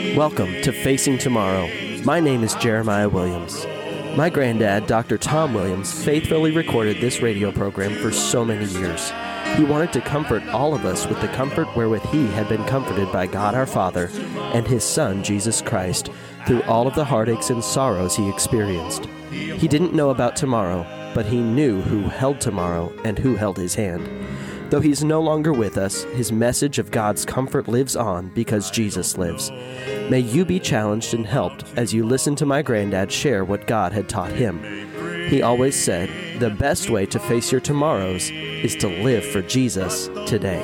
Welcome to Facing Tomorrow. My name is Jeremiah Williams. My granddad, Dr. Tom Williams, faithfully recorded this radio program for so many years. He wanted to comfort all of us with the comfort wherewith he had been comforted by God our Father and his Son, Jesus Christ, through all of the heartaches and sorrows he experienced. He didn't know about tomorrow, but he knew who held tomorrow and who held his hand. Though he's no longer with us, his message of God's comfort lives on because Jesus lives. May you be challenged and helped as you listen to my granddad share what God had taught him. He always said, the best way to face your tomorrows is to live for Jesus today.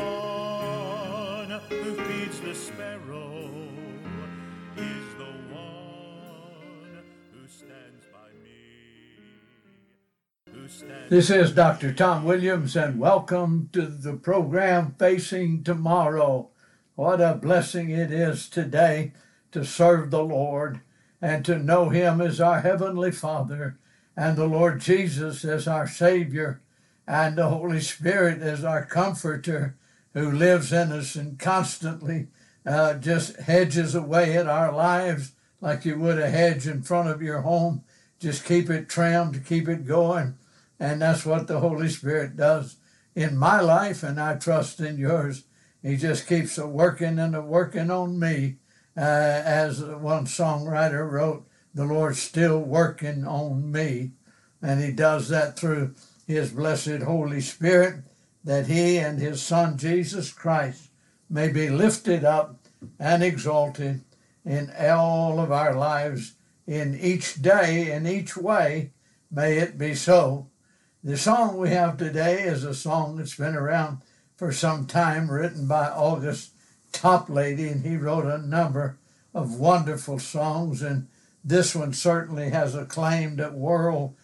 This is Dr. Tom Williams, and welcome to the program Facing Tomorrow. What a blessing it is today to serve the Lord and to know Him as our Heavenly Father and the Lord Jesus as our Savior and the Holy Spirit as our Comforter who lives in us and constantly just hedges away at our lives like you would a hedge in front of your home. Just keep it trimmed, keep it going. And that's what the Holy Spirit does in my life, and I trust in yours. He just keeps working and working on me. As one songwriter wrote, the Lord's still working on me. And he does that through his blessed Holy Spirit, that he and his Son, Jesus Christ, may be lifted up and exalted in all of our lives, in each day, in each way. May it be so. The song we have today is a song that's been around for some time, written by August Toplady, and he wrote a number of wonderful songs, and this one certainly has acclaimed at world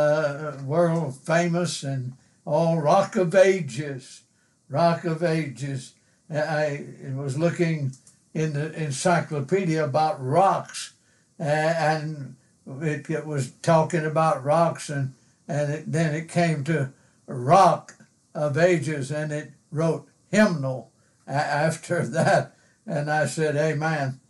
famous and all Rock of Ages. Rock of Ages. I was looking in the encyclopedia about rocks, and it was talking about rocks, and then it came to Rock of Ages, and it wrote hymnal after that. And I said, amen.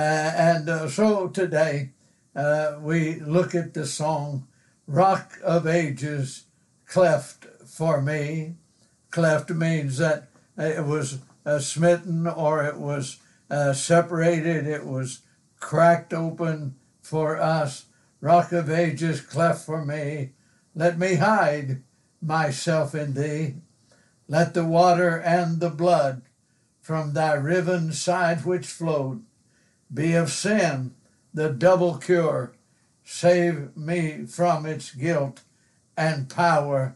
So today we look at the song, Rock of Ages, cleft for me. Cleft means that it was smitten, or it was separated, it was cracked open for us. Rock of Ages, cleft for me. Let me hide myself in thee. Let the water and the blood from thy riven side which flowed be of sin the double cure. Save me from its guilt and power.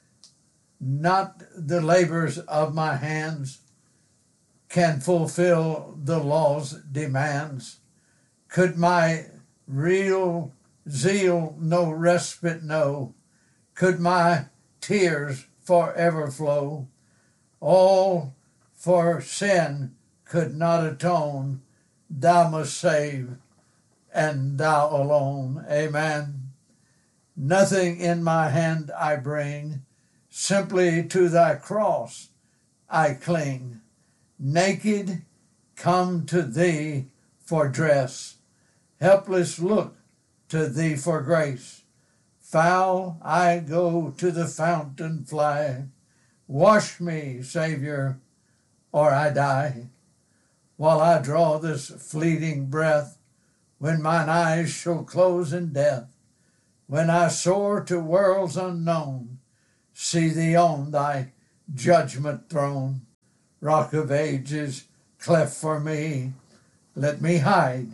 Not the labors of my hands can fulfill the law's demands. Could my real zeal no respite know? Could my tears forever flow? All for sin could not atone. Thou must save, and thou alone. Amen. Nothing in my hand I bring, simply to thy cross I cling. Naked, come to thee for dress. Helpless, look to thee for grace. Foul, I go to the fountain fly. Wash me, Savior, or I die. While I draw this fleeting breath, when mine eyes shall close in death, when I soar to worlds unknown, see thee on thy judgment throne. Rock of Ages, cleft for me, let me hide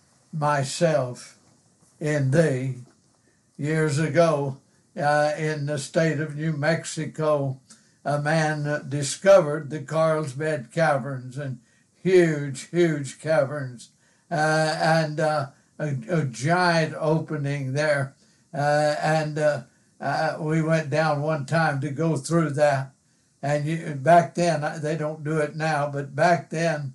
myself in thee. Years ago, in the state of New Mexico, a man discovered the Carlsbad Caverns, and huge caverns, and a giant opening there. We went down one time to go through that. And back then, they don't do it now, but back then,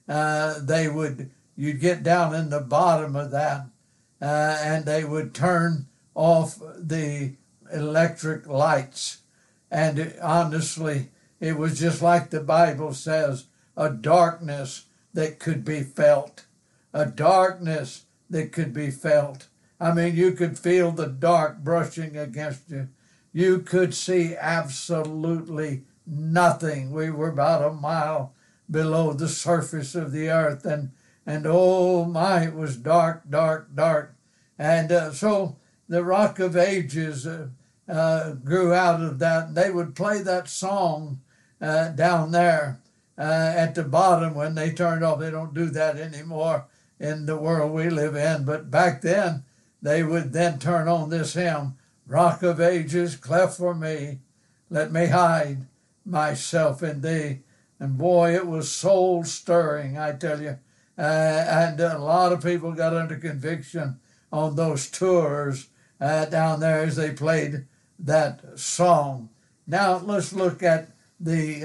you'd get down in the bottom of that, and they would turn off the electric lights. And honestly, it was just like the Bible says, a darkness that could be felt. a darkness that could be felt. I mean, you could feel the dark brushing against you. You could see absolutely nothing. We were about a mile below the surface of the earth, and oh my, it was dark, dark, dark. And so the Rock of Ages grew out of that. They would play that song down there at the bottom when they turned off. They don't do that anymore in the world we live in, but back then they would then turn on this hymn, Rock of Ages, cleft for me, let me hide myself in thee. And boy, it was soul stirring, I tell you. And a lot of people got under conviction on those tours down there as they played that song. Now let's look at the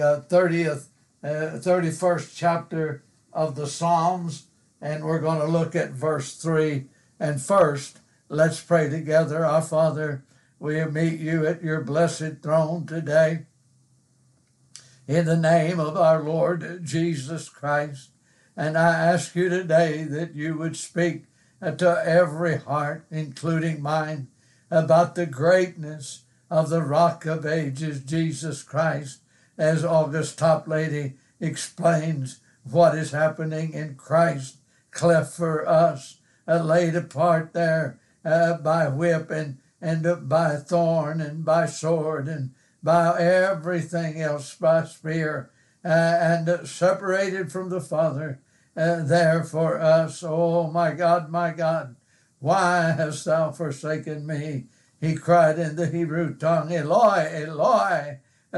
31st chapter of the Psalms, and we're going to look at verse 3. And first, let's pray together. Our Father, we meet you at your blessed throne today. In the name of our Lord Jesus Christ. And I ask you today that you would speak to every heart, including mine, about the greatness of the Rock of Ages, Jesus Christ, as August Toplady explains what is happening in Christ, cleft for us, laid apart there by whip and by thorn and by sword and by everything else, by spear, and separated from the Father there for us. Oh, my God, why hast thou forsaken me? He cried in the Hebrew tongue, Eloi, Eloi,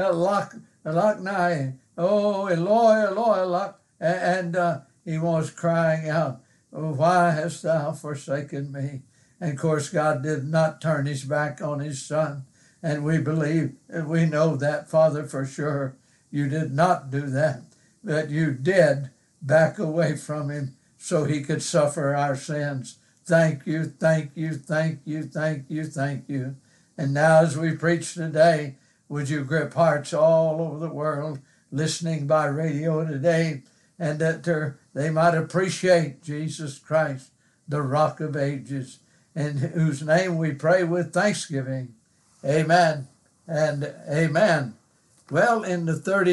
elaknai. Oh, Eloi, Eloi, elak. And he was crying out, why hast thou forsaken me? And of course, God did not turn his back on his Son. And we believe, and we know that, Father, for sure. You did not do that, but you did back away from him so he could suffer our sins. Thank you, thank you, thank you, thank you, thank you. And now as we preach today, would you grip hearts all over the world listening by radio today, and that they might appreciate Jesus Christ, the Rock of Ages, in whose name we pray with thanksgiving. Amen and amen. Well, in the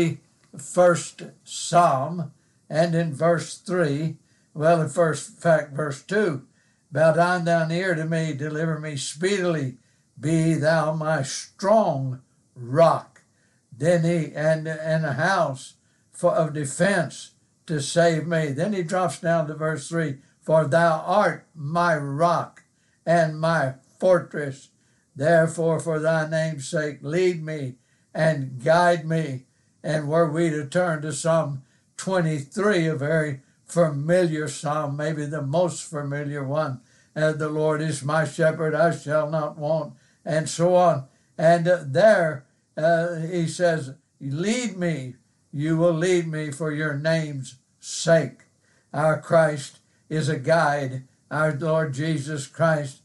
31st Psalm and in verse 3, well, in verse 2, bow down thine ear to me, deliver me speedily, be thou my strong rock. Then and a house of defense to save me. Then he drops down to verse 3, for thou art my rock and my fortress. Therefore, for thy name's sake, lead me and guide me. And were we to turn to Psalm 23, a very familiar psalm, maybe the most familiar one, the Lord is my shepherd, I shall not want, and so on. And there he says, lead me, you will lead me for your name's sake. Our Christ is a guide. Our Lord Jesus Christ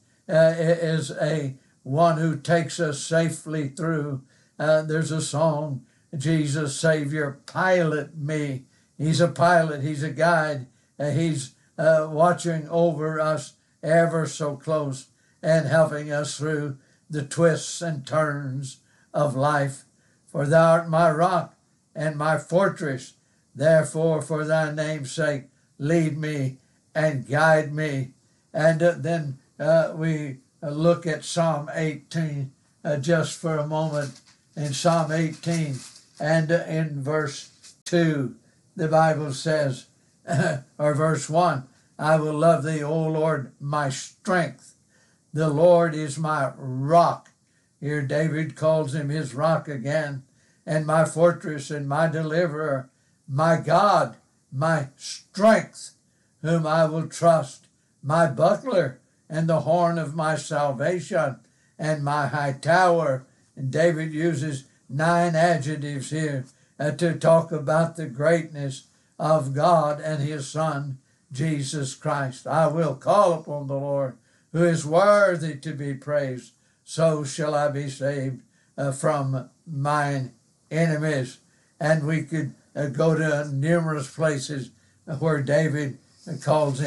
is a one who takes us safely through. There's a song, Jesus Savior, pilot me. He's a pilot, he's a guide. He's watching over us ever so close and helping us through the twists and turns of life. For thou art my rock and my fortress. Therefore, for thy name's sake, lead me and guide me. And then we look at Psalm 18 just for a moment. In Psalm 18 and in verse 2, the Bible says, or verse 1, I will love thee, O Lord, my strength. The Lord is my rock. Here David calls him his rock again, and my fortress and my deliverer, my God, my strength, whom I will trust, my buckler and the horn of my salvation, and my high tower. And David uses 9 adjectives here to talk about the greatness of God and his Son, Jesus Christ. I will call upon the Lord, who is worthy to be praised. So shall I be saved from mine enemies. And we could go to numerous places where David calls him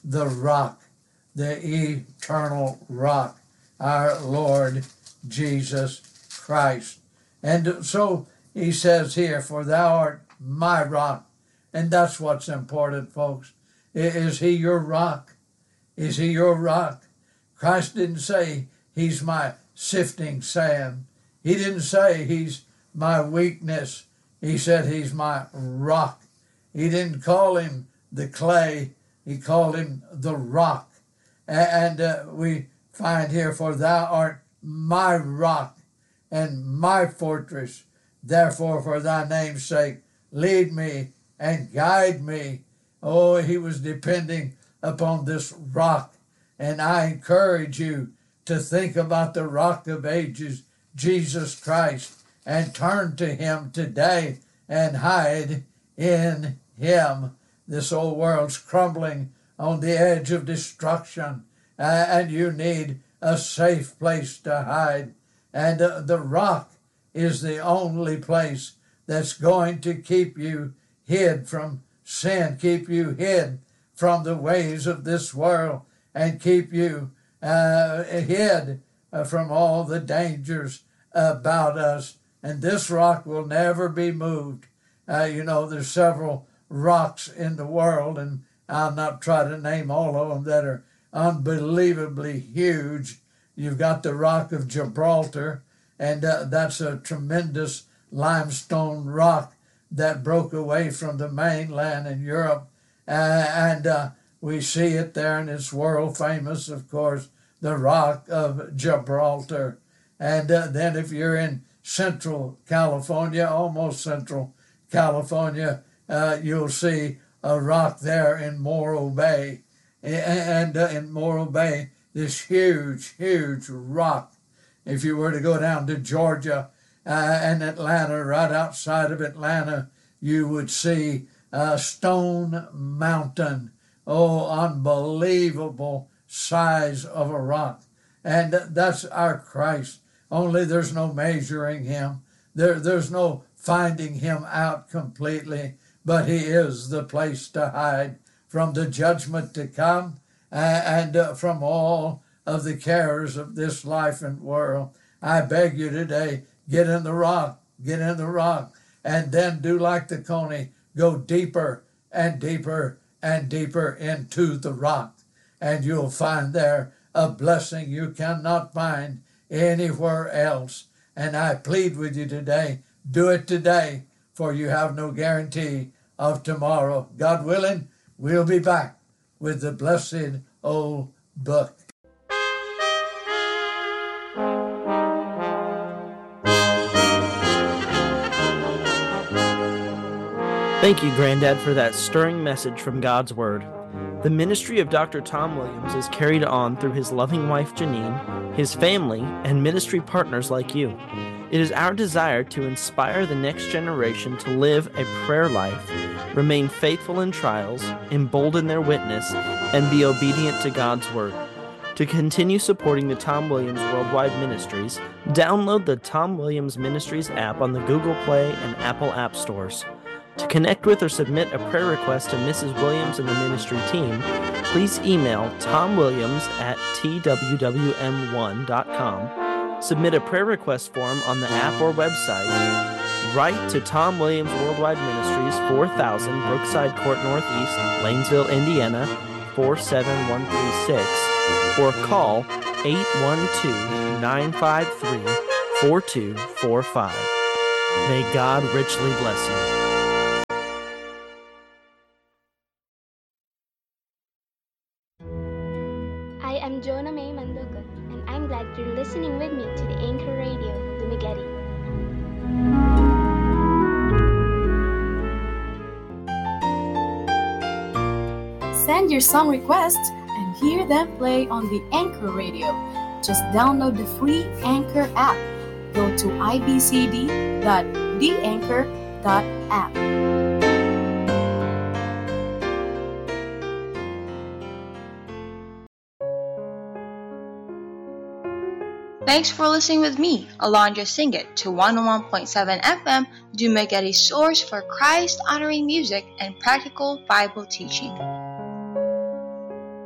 the rock, the eternal rock, our Lord Jesus Christ. And so he says here, for thou art my rock. And that's what's important, folks. Is he your rock? Is he your rock? Christ didn't say he's my sifting sand. He didn't say he's my weakness. He said he's my rock. He didn't call him the clay. He called him the rock. And we find here, for thou art my rock and my fortress. Therefore, for thy name's sake, lead me and guide me. Oh, he was depending upon this rock. And I encourage you to think about the rock of ages, Jesus Christ, and turn to him today and hide in him. This old world's crumbling on the edge of destruction, and you need a safe place to hide. And the rock is the only place that's going to keep you hid from sin, keep you hid from the ways of this world, and keep you hid from all the dangers about us. And this rock will never be moved. There's several rocks in the world, and I'll not try to name all of them, that are unbelievably huge. You've got the Rock of Gibraltar, and that's a tremendous limestone rock that broke away from the mainland in Europe. And we see it there, and it's world famous, of course, the Rock of Gibraltar. And then if you're in Central California, almost Central California, you'll see a rock there in Morro Bay. And in Morro Bay, this huge, huge rock. If you were to go down to Georgia and Atlanta, right outside of Atlanta, you would see Stone Mountain. Oh, unbelievable size of a rock. And that's our Christ. Only there's no measuring him. There's no finding him out completely. But he is the place to hide from the judgment to come and from all of the cares of this life and world. I beg you today, get in the rock, and then do like the Coney, go deeper and deeper and deeper into the rock, and you'll find there a blessing you cannot find anywhere else. And I plead with you today, do it today, for you have no guarantee of tomorrow. God willing, we'll be back with the blessed old book. Thank you, Granddad, for that stirring message from God's Word. The ministry of Dr. Tom Williams is carried on through his loving wife, Janine, his family, and ministry partners like you. It is our desire to inspire the next generation to live a prayer life, remain faithful in trials, embolden their witness, and be obedient to God's Word. To continue supporting the Tom Williams Worldwide Ministries, download the Tom Williams Ministries app on the Google Play and Apple App Stores. To connect with or submit a prayer request to Mrs. Williams and the ministry team, please email tomwilliams@twwm1.com, submit a prayer request form on the app or website, write to Tom Williams Worldwide Ministries, 4000 Brookside Court Northeast, Lanesville, Indiana, 47136, or call 812-953-4245. May God richly bless you. I am Jonah May Mandoka, and I'm glad you're listening with me to the Anchor Radio, Dumaguete. Send your song requests and hear them play on the Anchor Radio. Just download the free Anchor app. Go to ibcd.theanchor.app. Thanks for listening with me, Alondra Singit, to 101.7 FM, Dumaguete's source for Christ-honoring music and practical Bible teaching.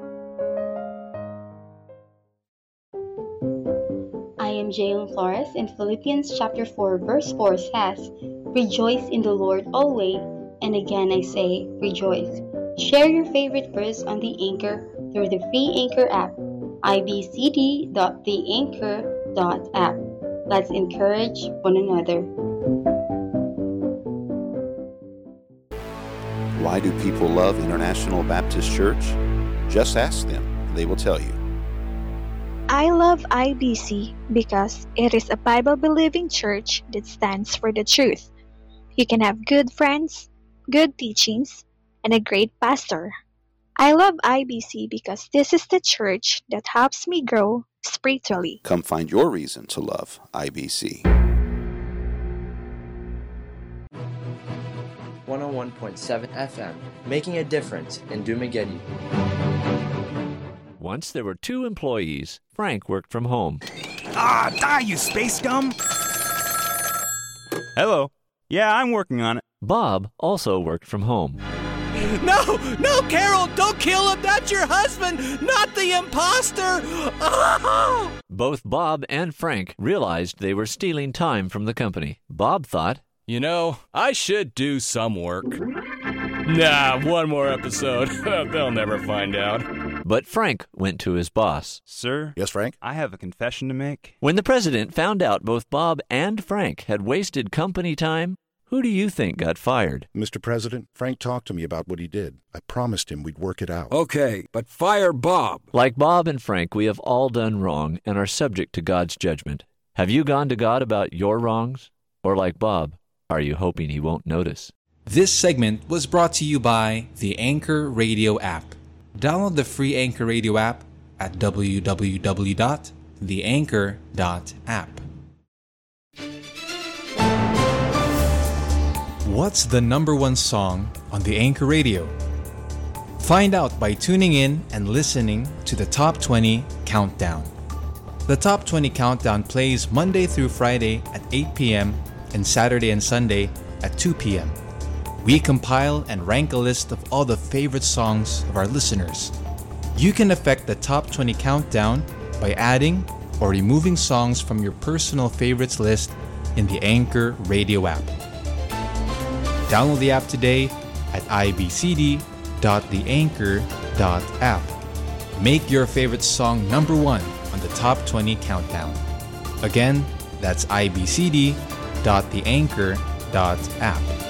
am Jalen Flores, and Philippians chapter 4 verse 4 says, "Rejoice in the Lord always, and again I say, rejoice." Share your favorite verse on the Anchor through the free Anchor app, ibcd.theanchor.app. Let's encourage one another. Why do people love International Baptist Church? Just ask them. They will tell you. I love IBC because it is a Bible-believing church that stands for the truth. You can have good friends, good teachings, and a great pastor. I love IBC because this is the church that helps me grow spiritually. Come find your reason to love IBC. 101.7 FM, making a difference in Dumaguete. Once there were two employees. Frank worked from home. Die, you space scum! Hello. Yeah, I'm working on it. Bob also worked from home. No, Carol, don't kill him. That's your husband, not the imposter. Oh! Both Bob and Frank realized they were stealing time from the company. Bob thought, I should do some work. Nah, one more episode. They'll never find out. But Frank went to his boss. Sir? Yes, Frank? I have a confession to make. When the president found out both Bob and Frank had wasted company time, who do you think got fired? Mr. President, Frank talked to me about what he did. I promised him we'd work it out. Okay, but fire Bob. Like Bob and Frank, we have all done wrong and are subject to God's judgment. Have you gone to God about your wrongs? Or like Bob, are you hoping he won't notice? This segment was brought to you by the Anchor Radio app. Download the free Anchor Radio app at www.theanchor.app. What's the number one song on the Anchor Radio? Find out by tuning in and listening to the Top 20 Countdown. The Top 20 Countdown plays Monday through Friday at 8 p.m. and Saturday and Sunday at 2 p.m. We compile and rank a list of all the favorite songs of our listeners. You can affect the Top 20 Countdown by adding or removing songs from your personal favorites list in the Anchor Radio app. Download the app today at ibcd.theanchor.app. Make your favorite song number one on the Top 20 Countdown. Again, that's ibcd.theanchor.app.